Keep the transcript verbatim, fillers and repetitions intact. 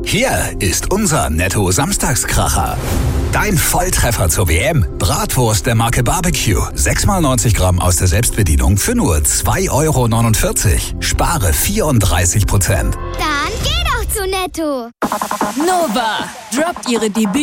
Hier ist unser Netto-Samstagskracher. Dein Volltreffer zur W M. Bratwurst der Marke Barbecue. sechs mal neunzig Gramm aus der Selbstbedienung für nur zwei Euro neunundvierzig. Spare vierunddreißig Prozent. Dann geh doch zu Netto. Nova droppt ihre Debüt